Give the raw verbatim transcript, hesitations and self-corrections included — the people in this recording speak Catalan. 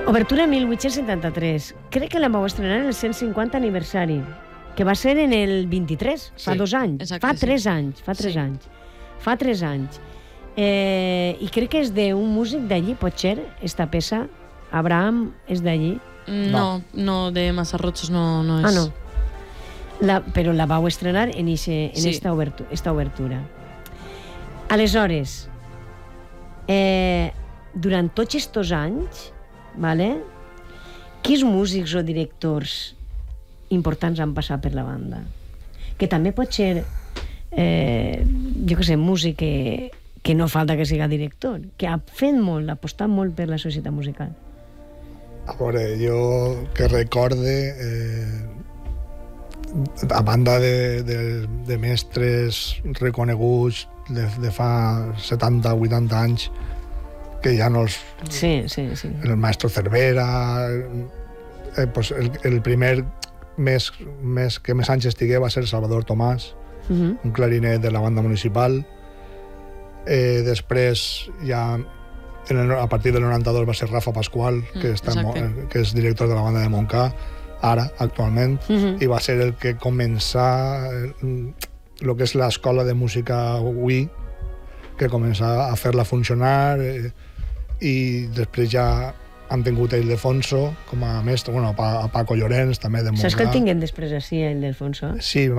Obertura mil vuit-cents setanta-tres. Crec que la vau estrenar en el cent cinquanta aniversari, que va ser en el vint-i-tres, fa Sí, dos anys. exacte, Fa sí. tres anys, fa tres Sí. anys. Fa tres anys. Eh, I crec que és d'un músic d'allí, potser, esta peça. Abraham és d'allí. No, no, de Massarrotxos no, no és. Ah, no. La, però la vau estrenar en, ixe, en Sí. esta, obertu, esta obertura. Aleshores, eh, durant tots estos anys, vale, quins músics o directors importants han passat per la banda? Que també pot ser, eh, jo què sé, músic que, que no falta que siga director, que ha fet molt, ha apostat molt per la societat musical. A veure, jo que recorde, eh, a banda de, de, de mestres reconeguts de, de fa setanta o vuitanta anys, que ja no els... Sí, sí, sí. El maestro Cervera... Eh, pues el, el primer mes, mes que més anys estigué va ser Salvador Tomàs, Uh -huh. un clarinet de la banda municipal. Eh, després ja en el, a partir del noranta-dos va ser Rafa Pascual, que, Mm, està, en Mo- exacte. que és director de la banda de Montcà, ara, actualment, Uh -huh. i va ser el que començà el que és l'escola de música Wii, que començà a fer-la funcionar, eh, i després ja han tingut a Ildefonso com a mestre, bueno, a Pa- a Paco Llorenç, també de Montcà. Saps que el tinguem després així, el d'Alfonso? Sí,